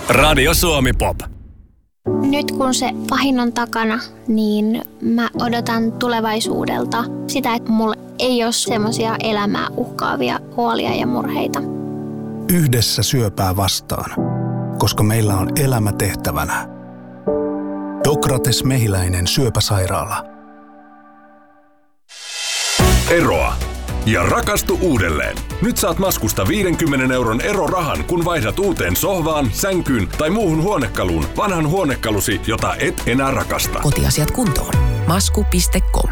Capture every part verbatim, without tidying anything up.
Radio Suomi Pop. Nyt kun se pahin on takana, niin mä odotan tulevaisuudelta sitä, että mulla ei ole semmoisia elämää uhkaavia huolia ja murheita. Yhdessä syöpää vastaan, koska meillä on elämä tehtävänä. Dokrates Mehiläinen syöpäsairaala. Eroa ja rakastu uudelleen. Nyt saat Maskusta viidenkymmenen euron erorahan, kun vaihdat uuteen sohvaan, sänkyyn tai muuhun huonekaluun vanhan huonekalusi, jota et enää rakasta. Kotiasiat kuntoon. Masku piste com.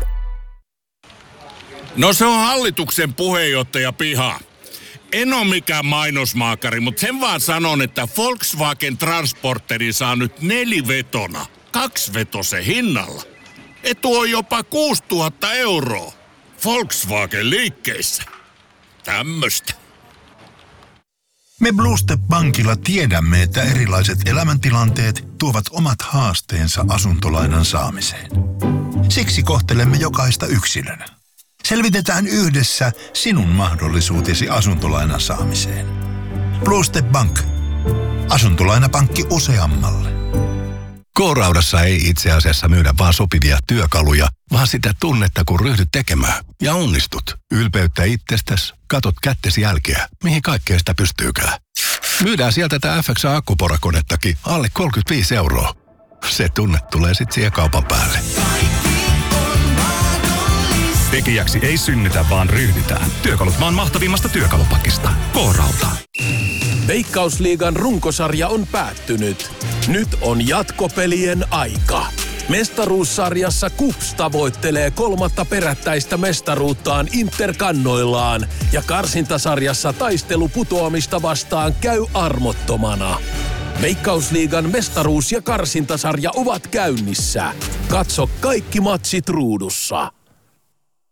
No se on hallituksen puheenjohtaja piha. En ole mikään mainosmaakari, mutta sen vaan sanon, että Volkswagen Transporteri saa nyt nelivetona, kaksivetosen hinnalla. Etu on jopa kuusituhatta euroa. Volkswagen liikkeissä. Tämmöstä. Me Blue Step Bankilla tiedämme, että erilaiset elämäntilanteet tuovat omat haasteensa asuntolainan saamiseen. Siksi kohtelemme jokaista yksilönä. Selvitetään yhdessä sinun mahdollisuutesi asuntolainan saamiseen. Blue Step Bank. Asuntolainapankki useammalle. K-Raudassa ei itse asiassa myydä vaan sopivia työkaluja, vaan sitä tunnetta, kun ryhdyt tekemään. Ja onnistut. Ylpeyttä itsestäsi, katot kättesi jälkeä, mihin kaikkea sitä pystyykään. Myydään sieltä tätä F X A-akkuporakonettakin alle kolmekymmentäviisi euroa. Se tunne tulee sitten siihen kaupan päälle. Tekijäksi ei synnytä, vaan ryhdytään. Työkalut maan mahtavimmasta työkalupakista. K-Rauta. Veikkausliigan runkosarja on päättynyt. Nyt on jatkopelien aika. Mestaruussarjassa KuPS tavoittelee kolmatta perättäistä mestaruuttaan Interkannoillaan ja karsintasarjassa taistelu putoamista vastaan käy armottomana. Veikkausliigan mestaruus- ja karsintasarja ovat käynnissä. Katso kaikki matsit ruudussa.